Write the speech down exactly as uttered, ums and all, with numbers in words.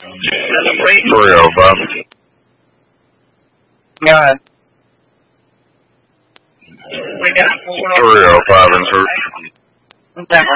three oh five. Go ahead. three oh five insert. Exactly.